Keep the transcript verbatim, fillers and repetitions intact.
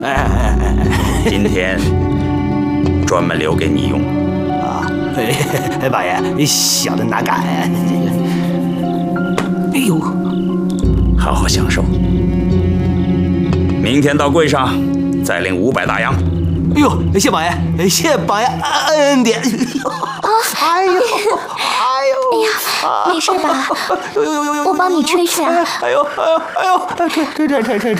哎哎哎哎， 今天专门留给你用。 啊，哎，八爷，小的哪敢？哎呦， 好好享受。明天到柜上再领五百大洋。 哎呦，谢八爷，谢八爷恩典。哎呦，哎呦，哎呦， 哎呀，没事吧？ 呦呦呦呦， 我帮你吹吹啊。 哎呦，哎呦，哎呦，吹吹吹吹吹吹。